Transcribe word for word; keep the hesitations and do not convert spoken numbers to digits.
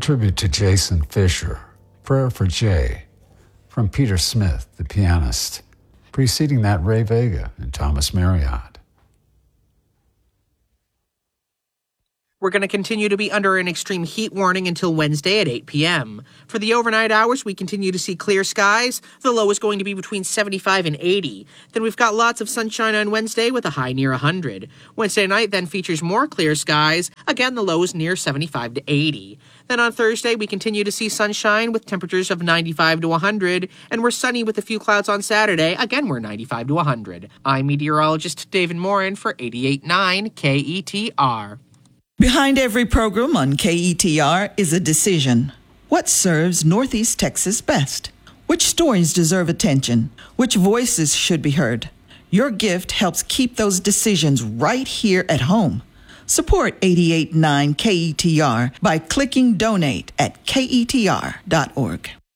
tribute to Jason Fisher, Prayer for Jay, from Peter Smith, the pianist. Preceding that, Ray Vega and Thomas Marriott. We're going to continue to be under an extreme heat warning until Wednesday at eight p.m. For the overnight hours, we continue to see clear skies. The low is going to be between seventy-five and eighty. Then we've got lots of sunshine on Wednesday with a high near one hundred. Wednesday night then features more clear skies. Again, the low is near seventy-five to eighty. Then on Thursday, we continue to see sunshine with temperatures of ninety-five to one hundred. And we're sunny with a few clouds on Saturday. Again, we're ninety-five to one hundred. I'm meteorologist David Morin for eighty-eight point nine K E T R. Behind every program on K E T R is a decision. What serves Northeast Texas best? Which stories deserve attention? Which voices should be heard? Your gift helps keep those decisions right here at home. Support eighty-eight point nine K E T R by clicking donate at K E T R dot org.